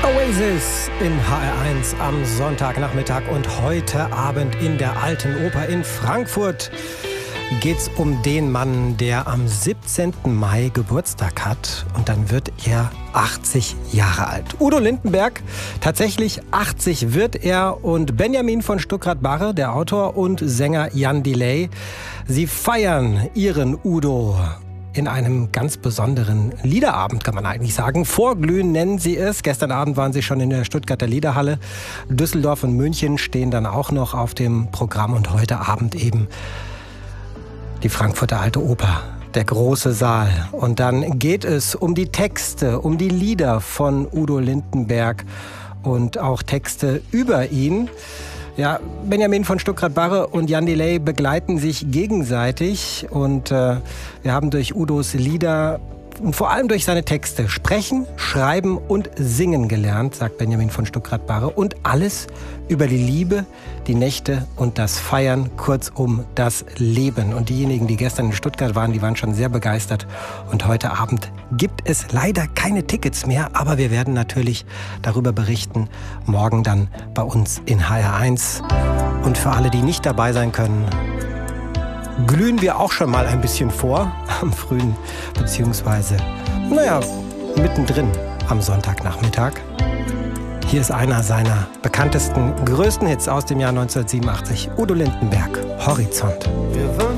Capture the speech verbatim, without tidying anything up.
Oasis in H R eins am Sonntagnachmittag und heute Abend in der Alten Oper in Frankfurt geht's um den Mann, der am siebzehnten Mai Geburtstag hat und dann wird er achtzig Jahre alt. Udo Lindenberg, tatsächlich achtzig wird er und Benjamin von Stuckrad-Barre, der Autor und Sänger Jan Delay, sie feiern ihren Udo in einem ganz besonderen Liederabend, kann man eigentlich sagen. Vorglühen nennen sie es. Gestern Abend waren sie schon in der Stuttgarter Liederhalle. Düsseldorf und München stehen dann auch noch auf dem Programm und heute Abend eben die Frankfurter Alte Oper, der große Saal. Und dann geht es um die Texte, um die Lieder von Udo Lindenberg und auch Texte über ihn. Ja, Benjamin von Stuckrad-Barre und Jan Delay begleiten sich gegenseitig und äh, wir haben durch Udos Lieder und vor allem durch seine Texte sprechen, schreiben und singen gelernt, sagt Benjamin von Stuckrad-Barre. Und alles über die Liebe, die Nächte und das Feiern, kurzum das Leben. Und diejenigen, die gestern in Stuttgart waren, die waren schon sehr begeistert. Und heute Abend gibt es leider keine Tickets mehr, aber wir werden natürlich darüber berichten, morgen dann bei uns in H R eins. Und für alle, die nicht dabei sein können, glühen wir auch schon mal ein bisschen vor am frühen, beziehungsweise, naja, mittendrin am Sonntagnachmittag. Hier ist einer seiner bekanntesten, größten Hits aus dem Jahr neunzehnhundertsiebenundachtzig, Udo Lindenberg, Horizont. Wir waren